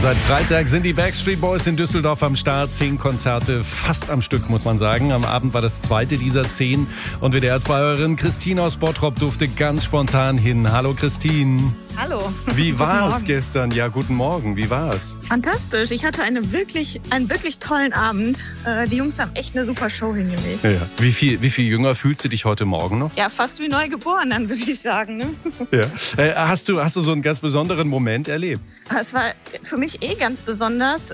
Seit Freitag sind die Backstreet Boys in Düsseldorf am Start. 10 Konzerte, fast am Stück, muss man sagen. Am Abend war das zweite dieser 10. Und WDR-2-Hörerin Christine aus Bottrop durfte ganz spontan hin. Hallo Christine. Hallo. Wie war es gestern? Ja, guten Morgen. Wie war es? Fantastisch. Ich hatte einen wirklich tollen Abend. Die Jungs haben echt eine super Show hingelegt. Ja. Wie viel jünger fühlst du dich heute Morgen noch? Ja, fast wie neu geboren, dann würde ich sagen. Ne? Ja. Hast du so einen ganz besonderen Moment erlebt? Es war für mich ganz besonders,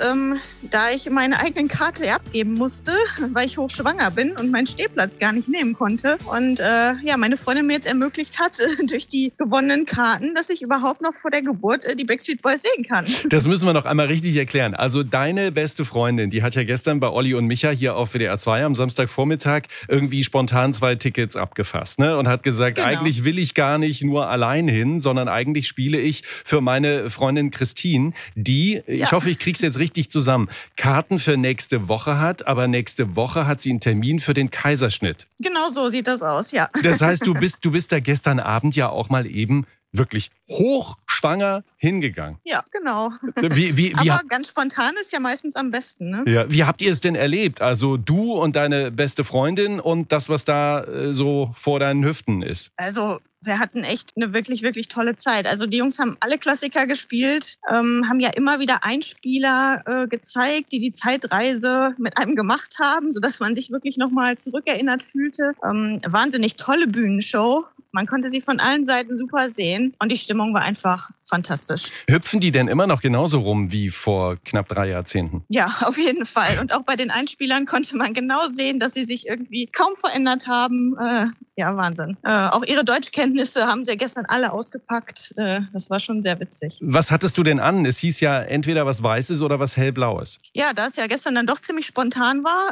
da ich meine eigene Karte abgeben musste, weil ich hochschwanger bin und meinen Stehplatz gar nicht nehmen konnte. Und meine Freundin mir jetzt ermöglicht hat, durch die gewonnenen Karten, dass ich überhaupt noch vor der Geburt die Backstreet Boys sehen kann. Das müssen wir noch einmal richtig erklären. Also deine beste Freundin, die hat ja gestern bei Olli und Micha hier auf WDR 2 am Samstagvormittag irgendwie spontan 2 Tickets abgefasst, ne? Und hat gesagt, Genau. Eigentlich will ich gar nicht nur allein hin, sondern eigentlich spiele ich für meine Freundin Christine, die, ich hoffe, ich krieg's jetzt richtig zusammen, Karten für nächste Woche hat, aber nächste Woche hat sie einen Termin für den Kaiserschnitt. Genau so sieht das aus, ja. Das heißt, du bist da gestern Abend ja auch mal eben wirklich hochschwanger hingegangen. Ja, genau. Aber ganz spontan ist ja meistens am besten, ne? Ja, wie habt ihr es denn erlebt? Also du und deine beste Freundin und das, was da so vor deinen Hüften ist. Also wir hatten echt eine wirklich tolle Zeit. Also die Jungs haben alle Klassiker gespielt, haben ja immer wieder Einspieler gezeigt, die Zeitreise mit einem gemacht haben, sodass man sich wirklich nochmal zurückerinnert fühlte. Wahnsinnig tolle Bühnenshow. Man konnte sie von allen Seiten super sehen und die Stimmung war einfach fantastisch. Hüpfen die denn immer noch genauso rum wie vor knapp 3 Jahrzehnten? Ja, auf jeden Fall. Und auch bei den Einspielern konnte man genau sehen, dass sie sich irgendwie kaum verändert haben. Ja, Wahnsinn. Auch ihre Deutschkenntnisse haben sie ja gestern alle ausgepackt. Das war schon sehr witzig. Was hattest du denn an? Es hieß ja entweder was Weißes oder was Hellblaues. Ja, da es ja gestern dann doch ziemlich spontan war,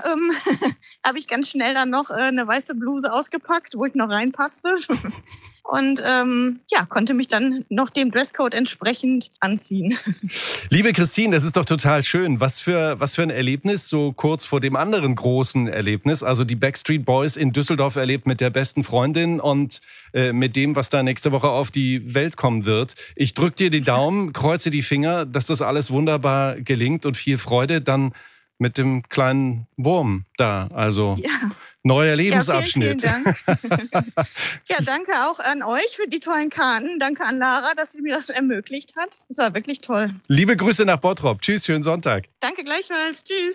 habe ich ganz schnell dann noch eine weiße Bluse ausgepackt, wo ich noch reinpasste. Und konnte mich dann noch dem Dresscode entsprechend anziehen. Liebe Christine, das ist doch total schön. Was für ein Erlebnis, so kurz vor dem anderen großen Erlebnis. Also die Backstreet Boys in Düsseldorf erlebt mit der besten Freundin und mit dem, was da nächste Woche auf die Welt kommen wird. Ich drücke dir die Daumen, kreuze die Finger, dass das alles wunderbar gelingt und viel Freude dann mit dem kleinen Wurm da. Also neuer Lebensabschnitt. Ja, vielen Dank. Ja, danke auch an euch für die tollen Karten. Danke an Lara, dass sie mir das ermöglicht hat. Das war wirklich toll. Liebe Grüße nach Bottrop. Tschüss, schönen Sonntag. Danke gleichfalls. Tschüss.